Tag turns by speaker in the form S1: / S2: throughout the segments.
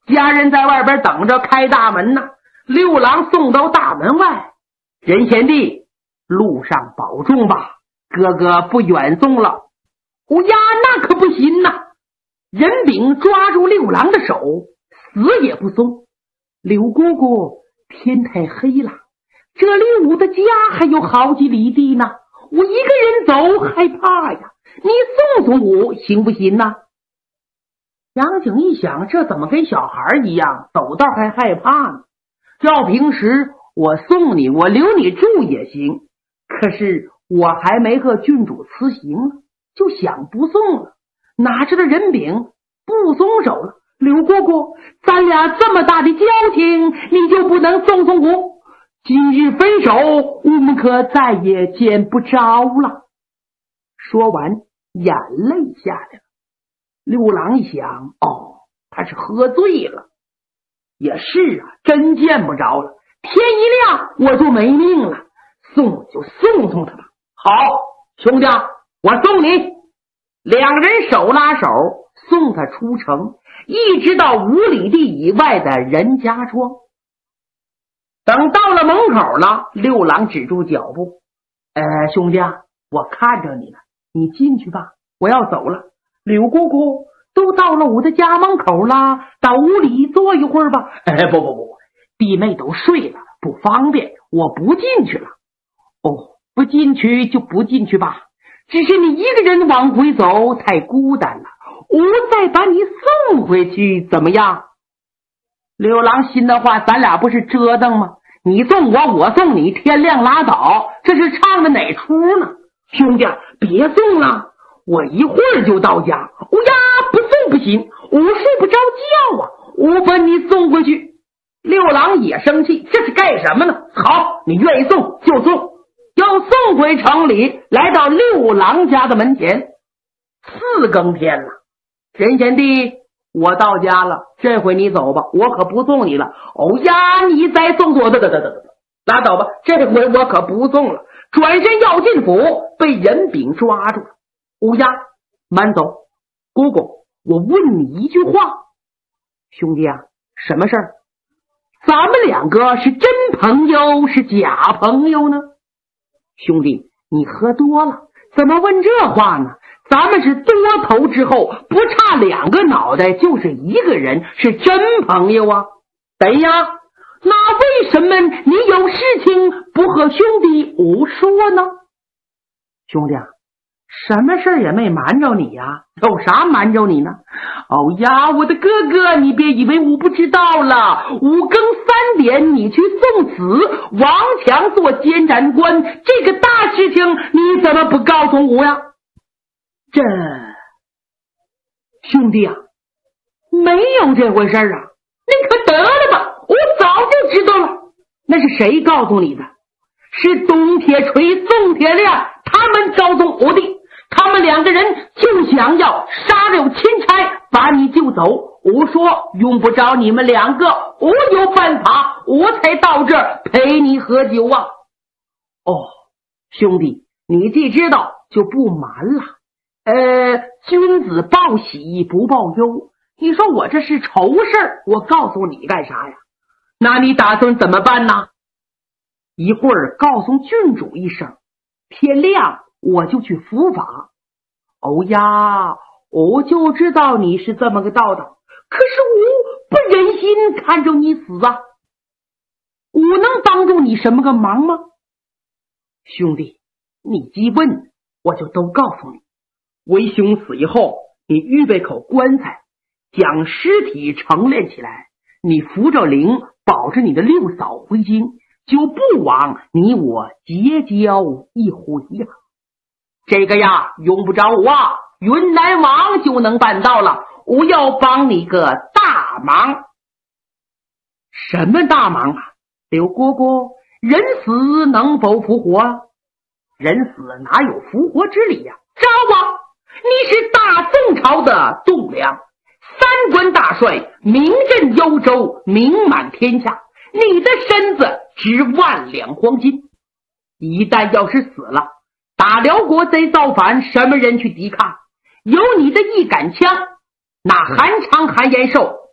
S1: 家人在外边等着开大门呢。六郎送到大门外，任贤弟，路上保重吧，哥哥不远送了。呀，那可不行呐！任炳抓住六郎的手，死也不松。刘姑姑，天太黑了，这离我的家还有好几里地呢，我一个人走害怕呀，你送送我行不行呢？杨景一想，这怎么跟小孩一样，走道还害怕呢？要平时我送你，我留你住也行，可是我还没和郡主辞行呢，就想不送了。哪知道任炳不松手了，刘姑姑，咱俩这么大的交情，你就不能送送我？今日分手，我们可再也见不着了。说完，眼泪下来了。六郎一想，他是喝醉了。也是啊，真见不着了。天一亮我就没命了，送就送送他吧。好，兄弟，我送你。两个人手拉手送他出城，一直到5里地以外的任家庄。等到了门口了，六郎止住脚步。兄弟，我看着你了，你进去吧，我要走了。柳姑姑，都到了我的家门口了，到屋里坐一会儿吧。不，弟妹都睡了，不方便，我不进去了。不进去就不进去吧，只是你一个人往回走太孤单了，我再把你送回去怎么样？六郎心的话，咱俩不是折腾吗？你送我，我送你，天亮拉倒，这是唱的哪出呢？兄弟，别送了，我一会儿就到家。呀，不送不行，我睡不着觉啊，我把你送回去。六郎也生气，这是干什么呢？好，你愿意送就送。要送回城里，来到六郎家的门前。4更天了，任贤弟，我到家了，这回你走吧，我可不送你了。呀，你再送我，拉倒吧，这回我可不送了。转身要进府，被任炳抓住了。呀，慢走。姑姑，我问你一句话。兄弟啊，什么事儿？咱们两个是真朋友是假朋友呢？兄弟，你喝多了，怎么问这话呢？咱们是多头之后，不差2个脑袋就是1个人，是真朋友啊。对呀，那为什么你有事情不和兄弟我说呢？兄弟啊，什么事也没瞒着你呀，有啥瞒着你呢？呀，我的哥哥，你别以为我不知道了。5更3点你去送死，王强做监斩官，这个大事情你怎么不告诉我呀？这兄弟啊，没有这回事啊，你可得了吧，我早就知道了。那是谁告诉你的？是董铁锤、宋铁亮他们告诉我的。他们2个人就想要杀了钦差，把你救走。我说用不着你们2个，我有办法，我才到这儿陪你喝酒啊。兄弟，你既知道就不瞒了。君子报喜不报忧，你说我这是愁事，我告诉你干啥呀？那你打算怎么办呢？一会儿告诉郡主一声，天亮我就去伏法。呀，我就知道你是这么个道道，可是我不忍心看着你死啊。我能帮助你什么个忙吗？兄弟，你既问，我就都告诉你。为兄死以后，你预备口棺材，将尸体陈列起来，你扶着灵，保着你的六嫂回京，就不枉你我结交一回呀。这个呀，用不着我，云南王就能办到了。我要帮你个大忙。什么大忙啊？刘姑姑，人死能否复活？人死哪有复活之理呀？招啊！你是大宋朝的栋梁，3官大帅，名震幽州，名满天下，你的身子值10000两黄金。一旦要是死了，大辽国贼造反，什么人去抵抗？有你的一杆枪，那韩昌、韩延寿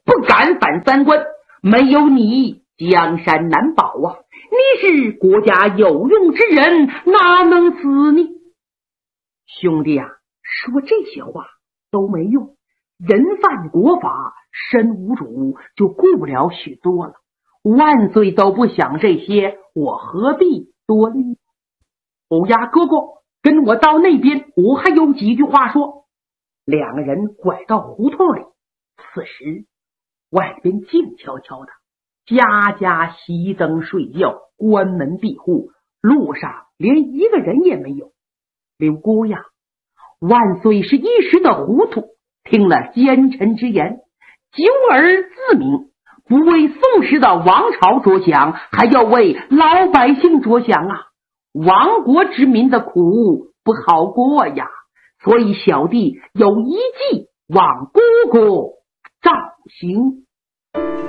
S1: 不敢反三关，没有你江山难保啊！你是国家有用之人，哪能死呢？兄弟啊，说这些话都没用，人犯国法，身无主，就顾不了许多了。万岁都不想这些，我何必多虑？欧阳哥哥，跟我到那边，我还有几句话说。两个人拐到胡同里，此时外边静悄悄的，家家熄灯睡觉，关门闭户，路上连一个人也没有。刘姑呀，万岁是一时的糊涂，听了奸臣之言，久而自明，不为宋时的王朝着想，还要为老百姓着想啊！亡国之民的苦不好过呀，所以小弟有一计往姑姑照行。